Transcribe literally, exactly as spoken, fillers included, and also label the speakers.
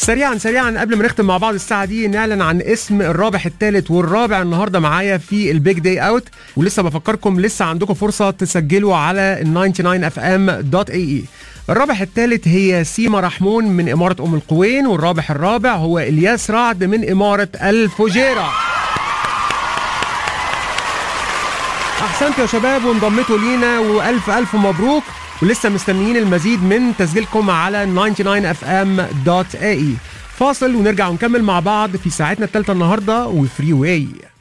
Speaker 1: سريعا سريعا قبل ما نختم مع بعض الساعه دي نعلن عن اسم الرابح الثالث والرابع النهارده معايا في البيج داي اوت. ولسه بفكركم لسه عندكم فرصه تسجلوا على تسعة وتسعين اف ام دوت اي اي. الرابح الثالث هي سيما رحمون من اماره ام القوين، والرابح الرابع هو الياس رعد من اماره الفجيره. احسنتوا يا شباب وانضميتوا لينا والف الف مبروك، ولسه مستنيين المزيد من تسجيلكم على تسعة وتسعين اف ام دوت اي اي. فاصل ونرجع ونكمل مع بعض في ساعتنا الثالثه النهارده وفري واي.